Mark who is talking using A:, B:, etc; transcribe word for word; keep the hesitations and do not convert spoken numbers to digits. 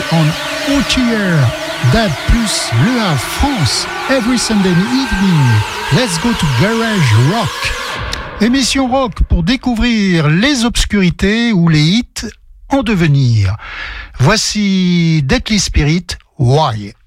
A: on O T R, Dab plus Le Havre France, every Sunday evening. Let's go to Garage Rock. Émission rock pour découvrir les obscurités ou les hits en devenir. Voici Deadly Spirit, Why?